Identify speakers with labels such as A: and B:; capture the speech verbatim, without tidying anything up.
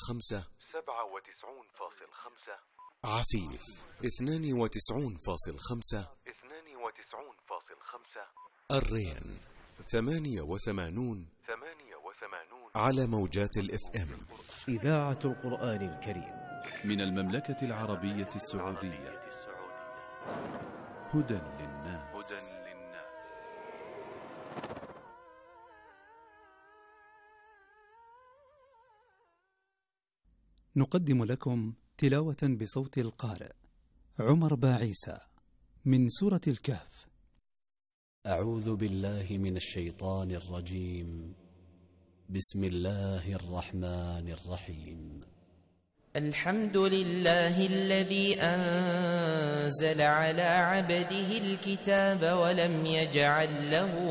A: خمسة
B: سبعة وتسعون فاصل خمسة
A: عفيف اثنان وتسعون فاصل خمسة
B: اثنان وتسعون فاصل خمسة
A: الرين ثمانية وثمانون
B: ثمانية وثمانون
A: على موجات الاف ام.
C: إذاعة القرآن الكريم
D: من المملكة العربية السعودية. هدى للناس.
B: هدى للناس.
E: نقدم لكم تلاوة بصوت القارئ عمر باعيسى من سورة الكهف.
C: أعوذ بالله من الشيطان الرجيم. بسم الله الرحمن الرحيم.
F: الحمد لله الذي أنزل على عبده الكتاب ولم يجعل له